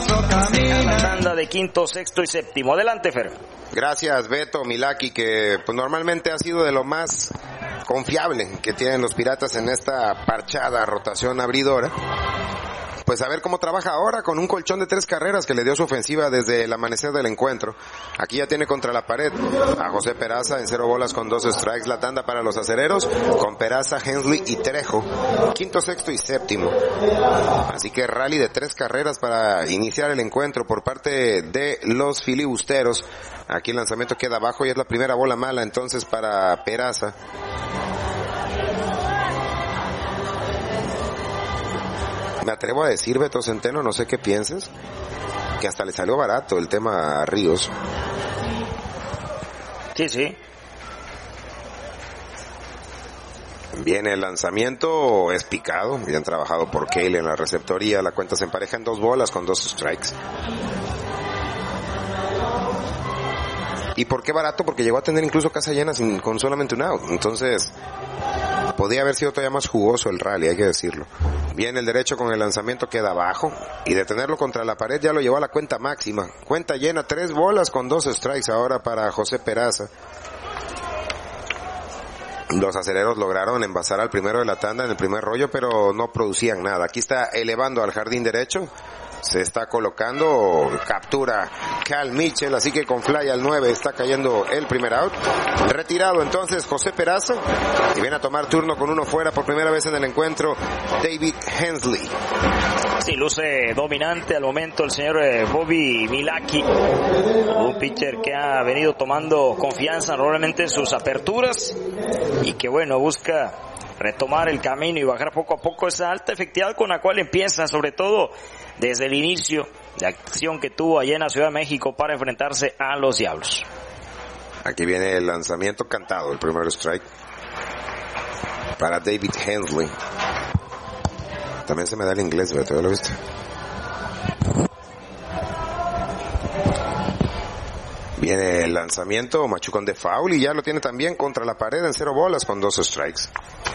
La tanda de quinto, sexto y séptimo. Adelante, Fer. Gracias, Beto. Milwaukee, que pues normalmente ha sido de lo más confiable que tienen los Piratas en esta parchada rotación abridora. Pues a ver cómo trabaja ahora con un colchón de 3 carreras que le dio su ofensiva desde el amanecer del encuentro. Aquí ya tiene contra la pared a José Peraza en 0 bolas con 2 strikes. La tanda para los acereros con Peraza, Hensley y Trejo. Quinto, sexto y séptimo. Así que rally de 3 carreras para iniciar el encuentro por parte de los filibusteros. Aquí el lanzamiento queda abajo y es la primera bola mala entonces para Peraza. Me atrevo a decir, Beto Centeno, no sé qué pienses, que hasta le salió barato el tema a Ríos. Sí. Viene el lanzamiento, es picado, bien trabajado por Cale en la receptoría, la cuenta se empareja en 2 bolas con 2 strikes. ¿Y por qué barato? Porque llegó a tener incluso casa llena con solamente un out, entonces podía haber sido todavía más jugoso el rally, hay que decirlo. Viene el derecho con el lanzamiento, queda abajo, y de tenerlo contra la pared ya lo llevó a la cuenta máxima. Cuenta llena, 3 bolas con 2 strikes ahora para José Peraza. Los acereros lograron envasar al primero de la tanda en el primer rollo, pero no producían nada. Aquí está elevando al jardín derecho. Se está colocando, captura Cal Mitchell, así que con fly al 9 está cayendo el primer out. Retirado entonces José Peraza y viene a tomar turno con uno fuera por primera vez en el encuentro David Hensley. Sí, luce dominante al momento el señor Bobby Milwaukee, un pitcher que ha venido tomando confianza normalmente en sus aperturas y que bueno, busca retomar el camino y bajar poco a poco esa alta efectividad con la cual empieza, sobre todo desde el inicio de acción que tuvo allá en la Ciudad de México para enfrentarse a los Diablos. Aquí viene el lanzamiento cantado, el primer strike para David Hensley. También se me da el inglés, Beto, ¿ya lo viste? Viene el lanzamiento, machucón de foul y ya lo tiene también contra la pared en 0 bolas con 2 strikes.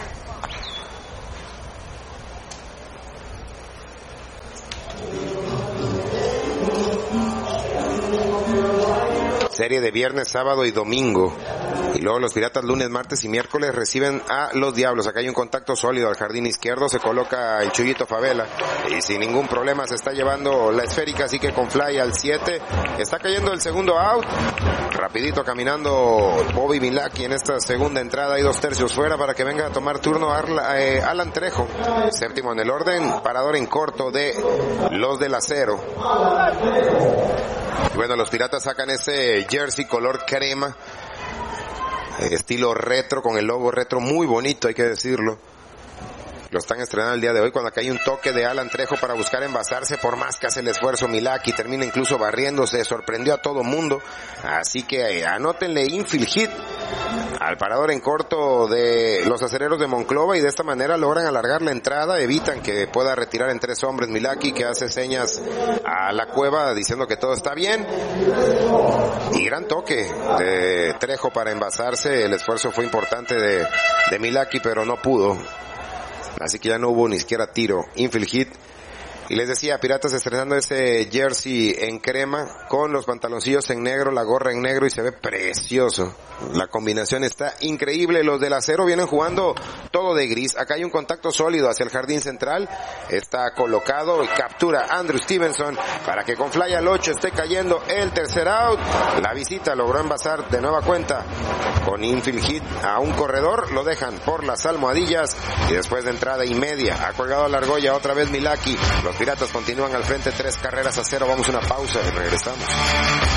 Serie de viernes, sábado y domingo. Y luego los Piratas lunes, martes y miércoles reciben a los Diablos. Acá hay un contacto sólido al jardín izquierdo. Se coloca el Chuyito Favela. Y sin ningún problema se está llevando la esférica. Así que con fly al 7. Está cayendo el segundo out. Rapidito caminando Bobby Milwaukee en esta segunda entrada. Hay 2/3 fuera para que venga a tomar turno Alan Trejo. Séptimo en el orden. Parador en corto de los del acero. Y bueno, los Piratas sacan ese jersey color crema, estilo retro, con el logo retro muy bonito, hay que decirlo. Lo están estrenando el día de hoy cuando acá hay un toque de Alan Trejo para buscar envasarse, por más que hace el esfuerzo Milwaukee, termina incluso barriéndose, sorprendió a todo mundo. Así que anótenle infield hit al parador en corto de los acereros de Monclova y de esta manera logran alargar la entrada, evitan que pueda retirar en 3 hombres Milwaukee, que hace señas a la cueva diciendo que todo está bien. Y gran toque de Trejo para envasarse, el esfuerzo fue importante de Milwaukee, pero no pudo. Así que ya no hubo ni siquiera tiro, infield hit. Y les decía, Piratas estrenando ese jersey en crema con los pantaloncillos en negro, la gorra en negro y se ve precioso. La combinación está increíble. Los del acero vienen jugando todo de gris. Acá hay un contacto sólido hacia el jardín central. Está colocado y captura Andrew Stevenson para que con fly al 8 esté cayendo el tercer out. La visita logró envasar de nueva cuenta con infield hit a un corredor. Lo dejan por las almohadillas y después de entrada y media ha colgado a la argolla otra vez Milwaukee. Los Piratas continúan al frente 3 carreras a 0. Vamos a una pausa y regresamos.